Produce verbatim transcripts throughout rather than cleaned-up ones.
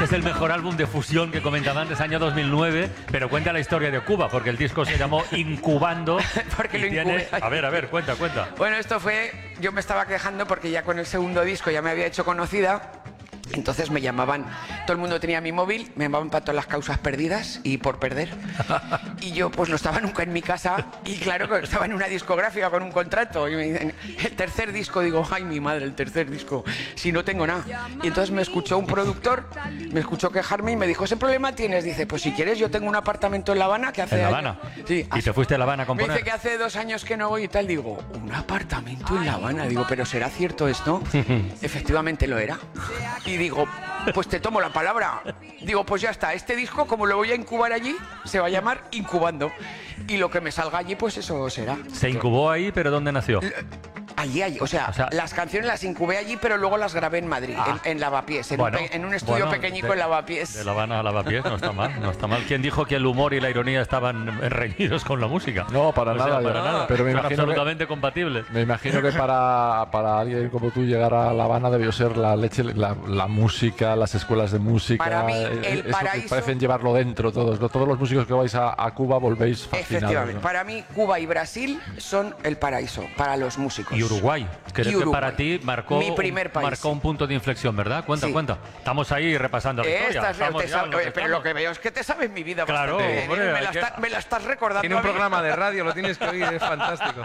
Este es el mejor álbum de fusión que comentaba antes, año dos mil nueve, pero cuenta la historia de Cuba, porque el disco se llamó Incubando. Porque lo tiene... incubé. A ver, a ver, cuenta, cuenta. Bueno, esto fue... Yo me estaba quejando porque ya con el segundo disco ya me había hecho conocida. Entonces me llamaban, todo el mundo tenía mi móvil, me llamaban para todas las causas perdidas y por perder. Y yo pues no estaba nunca en mi casa y claro que estaba en una discográfica con un contrato. Y me dicen, el tercer disco, digo, ay mi madre, el tercer disco, si no tengo nada. Y entonces me escuchó un productor, me escuchó quejarme y me dijo, ¿ese problema tienes? Dice, pues si quieres yo tengo un apartamento en La Habana que hace... ¿En La años- Habana? Sí. ¿Y te fuiste a La Habana a componer? Me dice que hace dos años que no voy y tal. Digo, ¿un apartamento en La Habana? Digo, ¿pero será cierto esto? Efectivamente lo era. Y digo, pues te tomo la palabra. Digo, pues ya está, este disco, como lo voy a incubar allí, se va a llamar Incubando. Y lo que me salga allí, pues eso será. Se incubó ahí, pero ¿dónde nació? Allí, allí, o sea, O sea, las canciones las incubé allí, pero luego las grabé en Madrid, Ah. en, en Lavapiés, en, Bueno, un, pe- en un estudio bueno, pequeñico de- en Lavapiés. De La Habana a Lavapiés, no está mal, no está mal. ¿Quién dijo que el humor y la ironía estaban reñidos con la música? No, para O sea, nada, para yo- nada. pero me Son imagino absolutamente compatibles. Me imagino que para, para alguien como tú llegar a La Habana debió ser la leche, la, la música, las escuelas de música. Para mí, eh, el eso que paraíso- parecen llevarlo dentro todos. ¿no? Todos los músicos que vais a, a Cuba volvéis fascinados. Efectivamente, ¿no? para mí Cuba y Brasil son el paraíso para los músicos. Y Uruguay, creo Y que Uruguay. para ti marcó, Mi primer país. marcó un punto de inflexión, ¿verdad? Cuenta, Sí. cuenta. Estamos ahí repasando la historia. Esta es la- Estamos te ya sab- en lo oye, que pero estamos. lo que veo es que te sabes mi vida Claro, bastante bien, ¿eh? hombre, me, hay la que- está- me la estás recordando. Tiene un a mí. programa de radio, lo tienes que oír, es fantástico.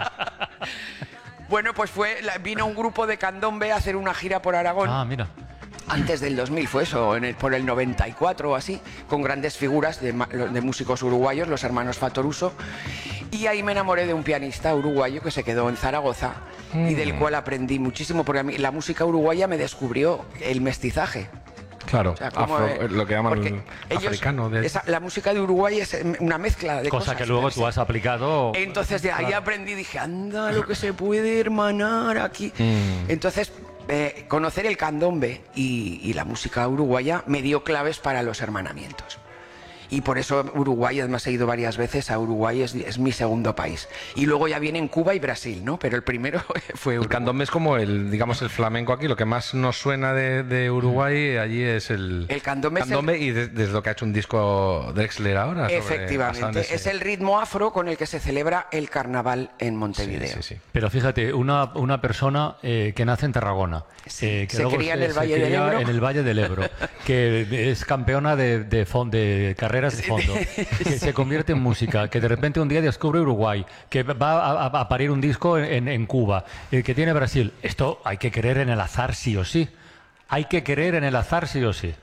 Bueno, pues fue la- vino un grupo de candombe a hacer una gira por Aragón. Ah, mira. Antes del dos mil fue eso, en el- por el noventa y cuatro o así, con grandes figuras de, ma- de músicos uruguayos, los hermanos Fatoruso. Y ahí me enamoré de un pianista uruguayo que se quedó en Zaragoza y del cual aprendí muchísimo, porque a mí la música uruguaya me descubrió el mestizaje. Claro, O sea, cómo, afro- eh, lo que llaman porque ellos- africano. De... esa- la música de Uruguay es eh, una mezcla de Cosa cosas. que luego tú has aplicado. Entonces de ahí Claro. aprendí, dije, anda, lo que se puede hermanar aquí. Mm. Entonces, eh, conocer el candombe y, y la música uruguaya me dio claves para los hermanamientos. Y por eso Uruguay, además he ido varias veces a Uruguay, es, es mi segundo país. Y luego ya vienen Cuba y Brasil, ¿no? Pero el primero fue El Uruguay. candombe es como el, digamos, el flamenco aquí. Lo que más nos suena de, de Uruguay allí es el, El candombe es el- candombe y de- desde lo que ha hecho un disco Drexler ahora. sobre- basado en Efectivamente, ese- es el ritmo afro con el que se celebra el carnaval en Sí, Montevideo. sí, sí. Pero fíjate, una, una persona eh, que nace en Tarragona, Sí, eh, que se luego cría en el se Valle del cría Ebro. en el Valle del Ebro, que es campeona de, de, fon- de carreras de fondo, que se convierte en música, que de repente un día descubre Uruguay, que va a, a- a parir un disco en, en Cuba, eh, que tiene Brasil. Esto hay que creer en el azar sí o sí. Hay que creer en el azar sí o sí.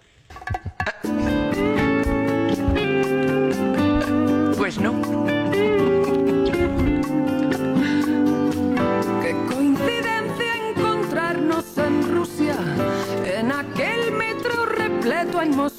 Pues no. Qué coincidencia encontrarnos en Rusia, en aquel metro repleto en Moscú.